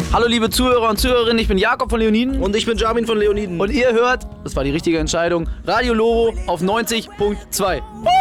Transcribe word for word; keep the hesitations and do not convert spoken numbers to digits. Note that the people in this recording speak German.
Hallo liebe Zuhörer und Zuhörerinnen, ich bin Jakob von Leoniden. Und ich bin Jamin von Leoniden. Und ihr hört, das war die richtige Entscheidung, Radio Loro auf neunzig Punkt zwei.